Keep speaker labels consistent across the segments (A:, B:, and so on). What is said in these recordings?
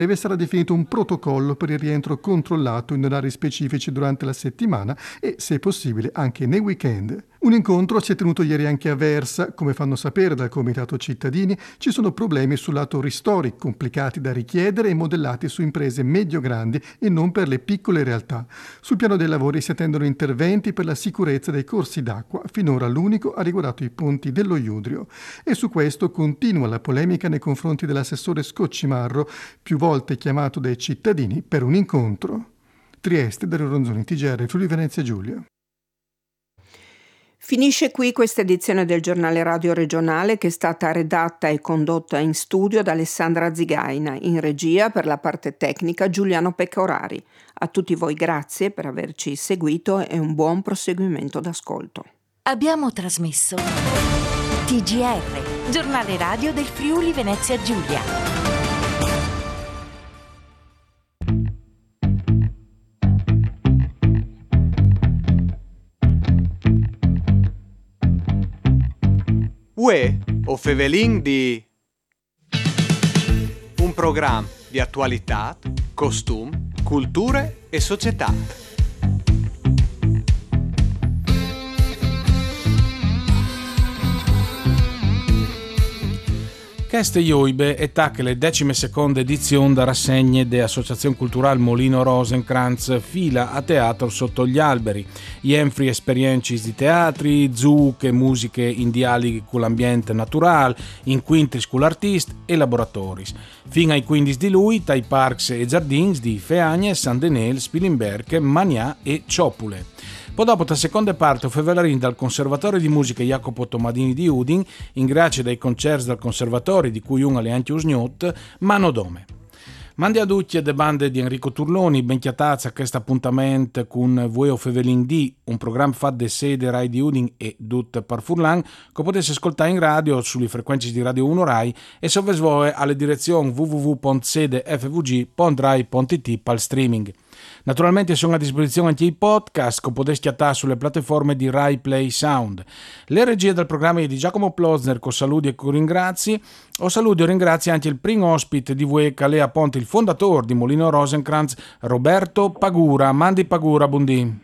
A: sarà definito un protocollo per il rientro controllato in orari specifici durante la settimana e, se possibile, anche nei weekend. Un incontro si è tenuto ieri anche a Versa. Come fanno sapere dal Comitato Cittadini, ci sono problemi sul lato ristori complicati da richiedere e modellati su imprese medio-grandi e non per le piccole realtà. Sul piano dei lavori si attendono interventi per la sicurezza dei corsi d'acqua. Finora l'unico ha riguardato i ponti dello Iudrio. E su questo continua la polemica nei confronti dell'assessore Scoccimarro, più volte chiamato dai cittadini per un incontro. Trieste, Dario Ronzoni, TGR, Friuli Venezia Giulia.
B: Finisce qui questa edizione del giornale radio regionale, che è stata redatta e condotta in studio da Alessandra Zigaina, in regia per la parte tecnica Giuliano Pecorari. A tutti voi grazie per averci seguito e un buon proseguimento d'ascolto.
C: Abbiamo trasmesso TGR, giornale radio del Friuli Venezia Giulia.
D: Uè, o Fevelin di un programma di attualità, costum, culture e società.
E: Queste Ioibe è tacche le 12ª edizione da rassegne de Associazione Culturale Molino Rosencrantz fila a teatro sotto gli alberi. Jenfri esperienze di teatri, zucche, musiche in dialoghi con l'ambiente naturale, inquintris con l'artista e laboratori. Fino ai 15 di lui, tai parks e giardins di Feagne, San Denel, Spilimberg, Manià e Ciopule. Poi dopo la seconda parte Fevelarin dal Conservatorio di Musica Jacopo Tomadini di Udin, in grazia dei concerti dal Conservatorio di cui un alle anche usgnot, Mano Dome. Mandi a tutti le bande di Enrico Turloni, ben chiatazza a questo appuntamento con Vueo Fevelin D, un programma fatto da sede Rai di Udin e Dut par Furlan, che potete ascoltare in radio sulle frequenze di Radio 1 Rai e sovvesvoe alle direzioni www.sedefvg.rai.it pal streaming. Naturalmente sono a disposizione anche i podcast che potete schiattare sulle piattaforme di Rai Play Sound. Le regie del programma è di Giacomo Plozner, con saluti e con ringrazi. O saluti e ringrazio anche il primo ospite di voi, Calea Ponte, il fondatore di Molino Rosencrantz, Roberto Pagura. Mandi Pagura, buondì.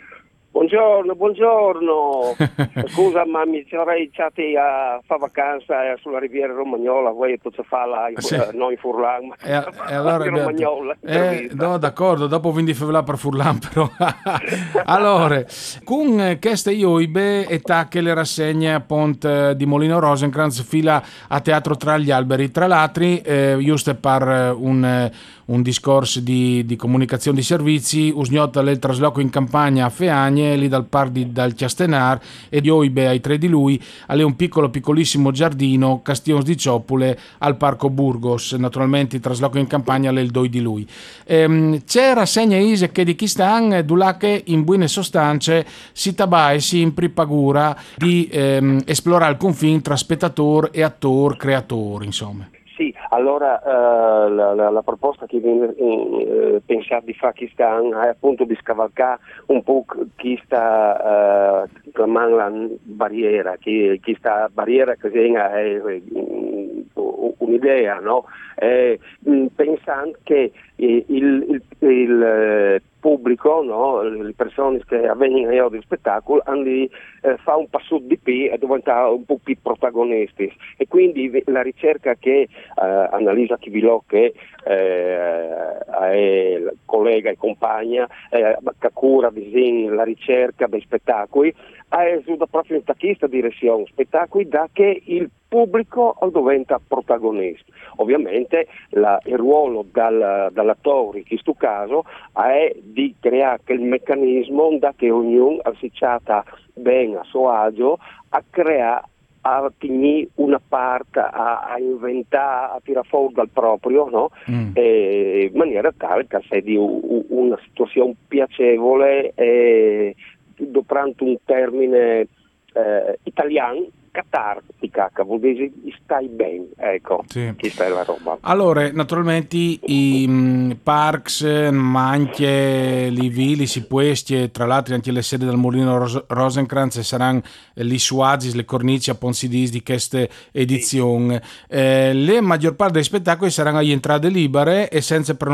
F: Buongiorno. Scusa, ma mi sarei iniziati a fare vacanza sulla riviera Romagnola, voi potete farla non in Furlan, ma
E: allora,
F: in Romagnola.
E: No, d'accordo, dopo vindi fevela per Furlan, però. Allora, con queste Ioibe e tacche le rassegne a Ponte di Molino Rosencrantz fila a teatro tra gli alberi. Tra l'altro, giusto per un discorso di comunicazione di servizi, usgnota il trasloco in campagna a Feagne, lì dal par dal Chiastenar, e Ioibe ai 3 di lui, alle un piccolissimo giardino, Castions di Ciopule, al Parco Burgos, naturalmente il trasloco in campagna alle il 2 di lui. C'è rassegna ise che di Chistan, dulache in buone sostanze si tabai sempre Pagura di esplorare il confine tra spettatore e attore, creatore, insomma.
F: Sì, allora la proposta che viene pensata di fare Kistan è appunto di scavalcare un po' chi sta chiamando la barriera, chi sta barriera che è un'idea, no? Pensando che il pubblico, no? Le persone che vengono a di spettacolo hanno di fare un passo di più e diventare un po' più protagonisti, e quindi la ricerca che Annalisa Chivilò, che è collega e compagna che cura la ricerca dei spettacoli, ha esula proprio in questa direzione, spettacoli da che il pubblico diventa protagonista. Ovviamente il ruolo dall'attore in questo caso è di creare il meccanismo da che ognuno assicciata bene a suo agio a creare, a finire una parte, a inventare, a tirare fuori dal proprio, no? In maniera tale che sia di una situazione piacevole e doprando un termine italiano, catartica, che vuol dire stai bene, ecco, sì. Questa è la roba.
E: Allora, naturalmente i parks, ma anche le ville, si puesti, tra l'altro anche le sedi del Molino Rosencrantz saranno gli suagis, le cornici a Ponsidis di queste edizioni. Sì. Le maggior parte dei spettacoli saranno agli entrate libere e senza